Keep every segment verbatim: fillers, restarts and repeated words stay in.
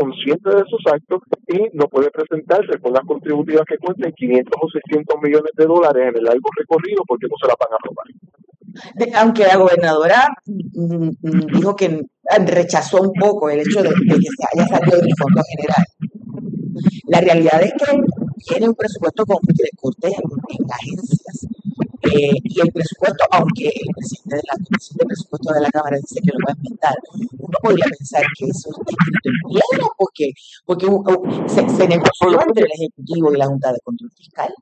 consciente de sus actos y no puede presentarse con las contributivas que cuenten quinientos o seiscientos millones de dólares en el largo recorrido porque no se la van a robar. De, aunque la gobernadora mm, mm, dijo que rechazó un poco el hecho de, de que se haya salido del fondo general. La realidad es que tiene un presupuesto con recortes en, en agencias. Eh, y el presupuesto, aunque el presidente de la Comisión de Presupuesto de la Cámara dice que lo va a inventar, uno podría pensar que eso está escrito en piedra porque, porque uh, se, se negoció entre el Ejecutivo y la Junta de Control Fiscal.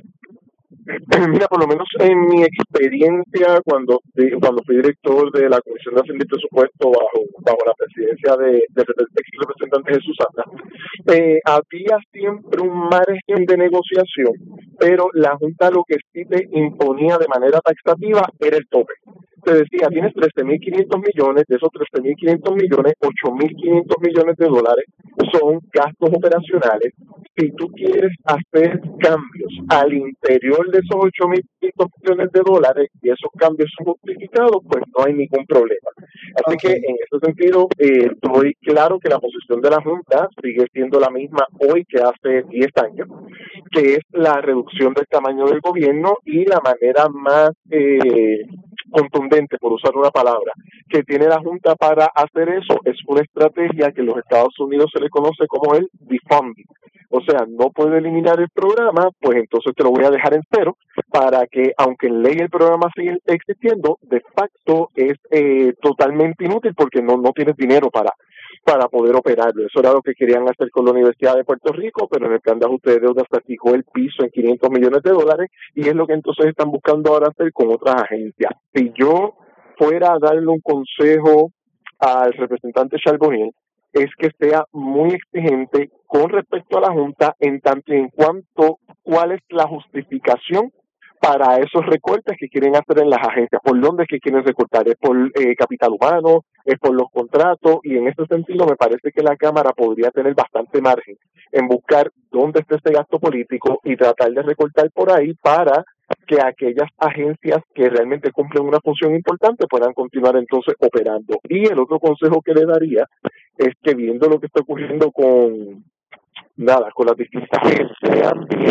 Mira, por lo menos en mi experiencia cuando cuando fui director de la Comisión de Hacienda y Presupuesto bajo bajo la presidencia de, de, del ex representante Jesús Anda, eh, había siempre un margen de negociación, pero la Junta lo que sí te imponía de manera taxativa era el tope. Te decía, tienes trece mil quinientos millones, de esos trece mil quinientos millones, ocho mil quinientos millones de dólares son gastos operacionales. Si tú quieres hacer cambios al interior de esos ocho mil quinientos millones de dólares y esos cambios son justificados, pues no hay ningún problema. Así okay. que en ese sentido, eh, estoy claro que la posición de la Junta sigue siendo la misma hoy que hace diez años, que es la reducción del tamaño del gobierno y la manera más eh, contundente, por usar una palabra, que tiene la Junta para hacer eso es una estrategia que en los Estados Unidos se le conoce como el defunding. O sea, no puede eliminar el programa, pues entonces te lo voy a dejar en cero para que, aunque en ley el programa sigue existiendo, de facto es eh, totalmente inútil porque no, no tienes dinero para para poder operarlo. Eso era lo que querían hacer con la Universidad de Puerto Rico, pero en el plan de ajuste de deuda se fijó el piso en quinientos millones de dólares y es lo que entonces están buscando ahora hacer con otras agencias. Si yo fuera a darle un consejo al representante Charbonnier, es que sea muy exigente con respecto a la Junta en tanto y en cuanto cuál es la justificación para esos recortes que quieren hacer en las agencias. ¿Por dónde es que quieren recortar? ¿Es por eh, capital humano? ¿Es por los contratos? Y en ese sentido me parece que la Cámara podría tener bastante margen en buscar dónde está ese gasto político y tratar de recortar por ahí para que aquellas agencias que realmente cumplen una función importante puedan continuar entonces operando. Y el otro consejo que le daría es que viendo lo que está ocurriendo con nada, con las distintas agencias,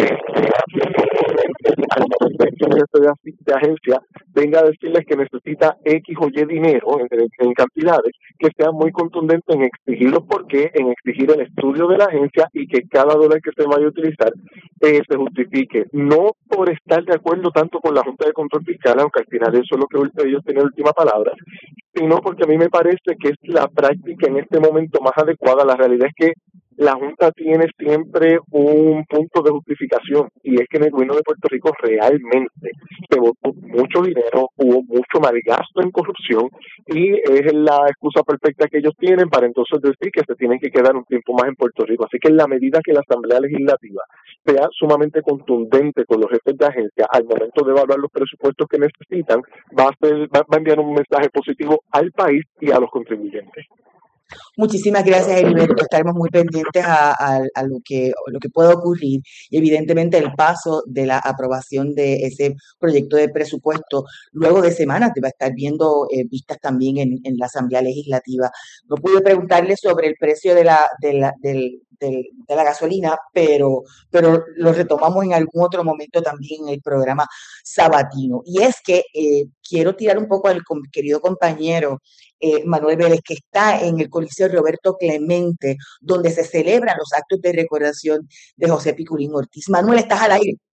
de, de agencia venga a decirles que necesita X o Y dinero en, en cantidades que sean muy contundentes en exigirlo porque en exigir el estudio de la agencia y que cada dólar que se vaya a utilizar eh, se justifique, no por estar de acuerdo tanto con la Junta de Control Fiscal, aunque al final eso es lo que ellos tienen la última palabra, sino porque a mí me parece que es la práctica en este momento más adecuada. La realidad es que la Junta tiene siempre un punto de justificación y es que en el gobierno de Puerto Rico realmente se votó mucho dinero, hubo mucho mal gasto en corrupción y es la excusa perfecta que ellos tienen para entonces decir que se tienen que quedar un tiempo más en Puerto Rico. Así que en la medida que la Asamblea Legislativa sea sumamente contundente con los jefes de agencia al momento de evaluar los presupuestos que necesitan, va a, ser, va a enviar un mensaje positivo al país y a los contribuyentes. Muchísimas gracias, Heriberto. Estaremos muy pendientes a, a, a lo que lo que pueda ocurrir y evidentemente el paso de la aprobación de ese proyecto de presupuesto luego de semanas te va a estar viendo eh, vistas también en, en la Asamblea Legislativa. No pude preguntarle sobre el precio de la, de la, del, del, de la gasolina, pero, pero lo retomamos en algún otro momento también en el programa sabatino. Y es que eh, quiero tirar un poco al querido compañero Eh, Manuel Vélez, que está en el Coliseo Roberto Clemente, donde se celebran los actos de recordación de José Piculín Ortiz. Manuel, estás al aire.